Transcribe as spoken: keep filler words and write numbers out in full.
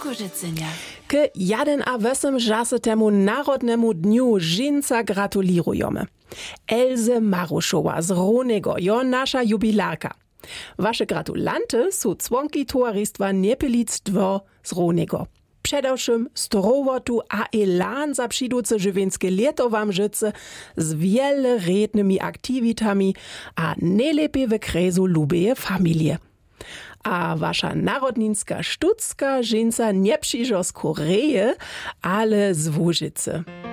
Łukażycenia. K jeden a osiem temu Narodnemu Dniu Żeńca gratulirujemy. Elze Maruszowa z Ronego, jo nasza jubilarka. Wasze gratulanty są członki Towarzystwa Niepilic Dwor z Ronego. Przedewszym strowotu a elan za przydúce żywienskie lieto wam życy z wiele rednymi aktywitami a najlepiej w kresu lubeje familie. A wasza narodninska sztucka żeńca nie przyjdzie z Koreje, ale z Łużycy.